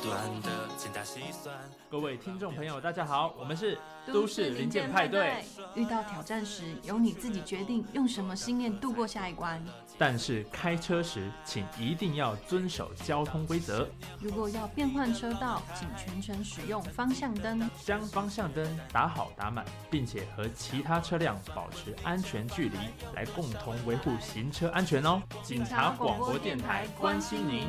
断的精打细算。 各位听众朋友大家好，我们是都市零件派对。 遇到挑战时，由你自己决定用什么信念度过下一关。 但是开车时，请一定要遵守交通规则。 如果要变换车道，请全程使用方向灯， 将方向灯打好打满，并且和其他车辆保持安全距离，来共同维护行车安全哦。警察广播电台关心您。